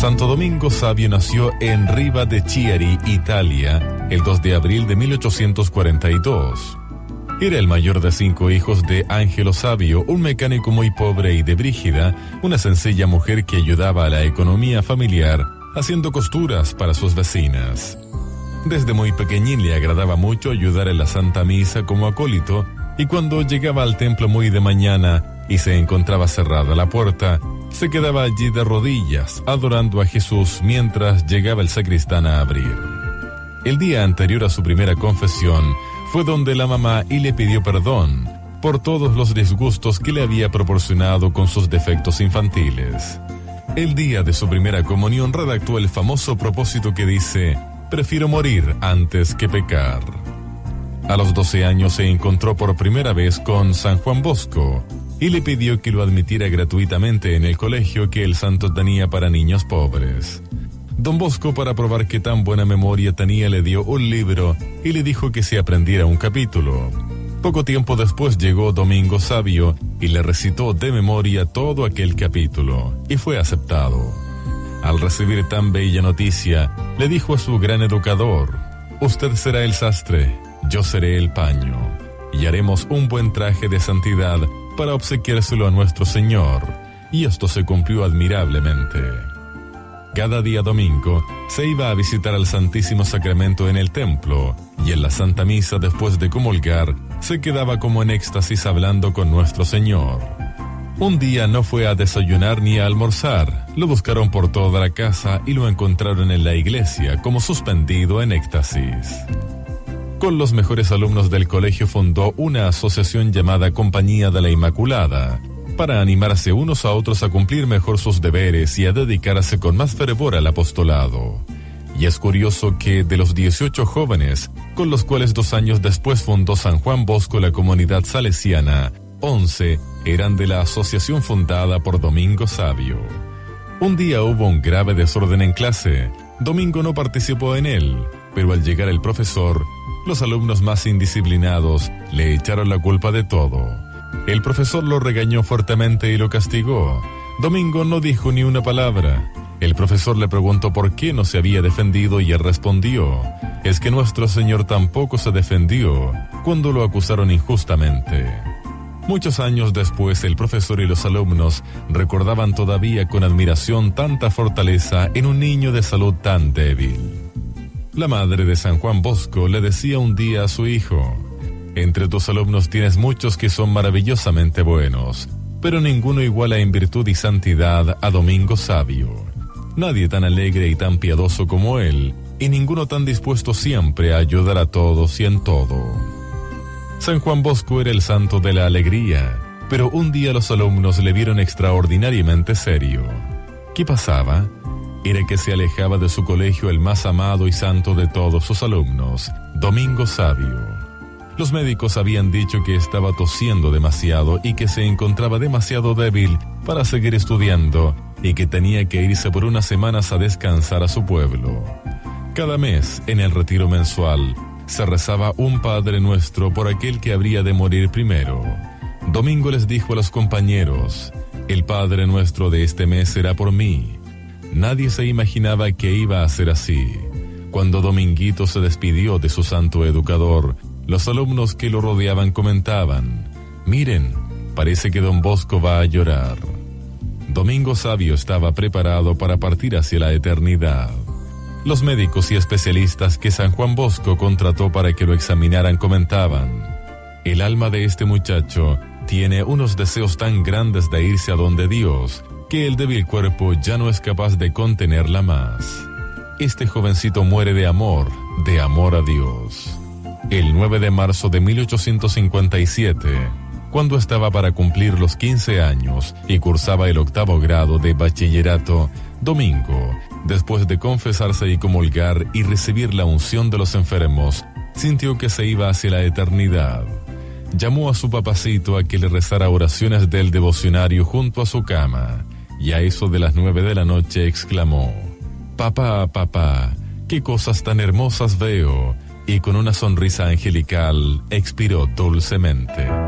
Santo Domingo Savio nació en Riva de Chieri, Italia, el 2 de abril de 1842. Era el mayor de 5 hijos de Angelo Savio, un mecánico muy pobre, y de Brígida, una sencilla mujer que ayudaba a la economía familiar haciendo costuras para sus vecinas. Desde muy pequeñín le agradaba mucho ayudar en la Santa Misa como acólito, y cuando llegaba al templo muy de mañana y se encontraba cerrada la puerta, se quedaba allí de rodillas adorando a Jesús mientras llegaba el sacristán a abrir. El día anterior a su primera confesión fue donde la mamá y le pidió perdón por todos los disgustos que le había proporcionado con sus defectos infantiles. El día de su primera comunión redactó el famoso propósito que dice: prefiero morir antes que pecar. A los 12 años se encontró por primera vez con San Juan Bosco y le pidió que lo admitiera gratuitamente en el colegio que el santo tenía para niños pobres. Don Bosco, para probar qué tan buena memoria tenía, le dio un libro y le dijo que se aprendiera un capítulo. Poco tiempo después llegó Domingo Savio y le recitó de memoria todo aquel capítulo, y fue aceptado. Al recibir tan bella noticia, le dijo a su gran educador: usted será el sastre, yo seré el paño, y haremos un buen traje de santidad para obsequiárselo a nuestro Señor. Y esto se cumplió admirablemente. Cada día domingo se iba a visitar al Santísimo Sacramento en el templo, y en la Santa Misa, después de comulgar, se quedaba como en éxtasis hablando con nuestro Señor. Un día no fue a desayunar ni a almorzar, lo buscaron por toda la casa y lo encontraron en la iglesia como suspendido en éxtasis. Con los mejores alumnos del colegio fundó una asociación llamada Compañía de la Inmaculada, para animarse unos a otros a cumplir mejor sus deberes y a dedicarse con más fervor al apostolado. Y es curioso que de los 18 jóvenes, con los cuales 2 años después fundó San Juan Bosco la comunidad salesiana, 11 eran de la asociación fundada por Domingo Savio. Un día hubo un grave desorden en clase. Domingo no participó en él, pero al llegar el profesor, los alumnos más indisciplinados le echaron la culpa de todo. El profesor lo regañó fuertemente y lo castigó. Domingo no dijo ni una palabra. El profesor le preguntó por qué no se había defendido y él respondió: es que nuestro Señor tampoco se defendió cuando lo acusaron injustamente. Muchos años después, el profesor y los alumnos recordaban todavía con admiración tanta fortaleza en un niño de salud tan débil. La madre de San Juan Bosco le decía un día a su hijo: entre tus alumnos tienes muchos que son maravillosamente buenos, pero ninguno iguala en virtud y santidad a Domingo Savio. Nadie tan alegre y tan piadoso como él, y ninguno tan dispuesto siempre a ayudar a todos y en todo. San Juan Bosco era el santo de la alegría, pero un día los alumnos le vieron extraordinariamente serio. ¿Qué pasaba? Era que se alejaba de su colegio el más amado y santo de todos sus alumnos, Domingo Savio. Los médicos habían dicho que estaba tosiendo demasiado y que se encontraba demasiado débil para seguir estudiando y que tenía que irse por unas semanas a descansar a su pueblo. Cada mes, en el retiro mensual, se rezaba un Padre Nuestro por aquel que habría de morir primero. Domingo les dijo a los compañeros: el Padre Nuestro de este mes será por mí. Nadie se imaginaba que iba a ser así. Cuando Dominguito se despidió de su santo educador, los alumnos que lo rodeaban comentaban: miren, parece que Don Bosco va a llorar. Domingo Savio estaba preparado para partir hacia la eternidad. Los médicos y especialistas que San Juan Bosco contrató para que lo examinaran comentaban: el alma de este muchacho tiene unos deseos tan grandes de irse a donde Dios, que el débil cuerpo ya no es capaz de contenerla más. Este jovencito muere de amor a Dios. El 9 de marzo de 1857, cuando estaba para cumplir los 15 años y cursaba el 8º grado de bachillerato, Domingo, después de confesarse y comulgar y recibir la unción de los enfermos, sintió que se iba hacia la eternidad. Llamó a su papacito a que le rezara oraciones del devocionario junto a su cama, y a eso de las 9 de la noche exclamó: «Papá, papá, qué cosas tan hermosas veo», y con una sonrisa angelical expiró dulcemente.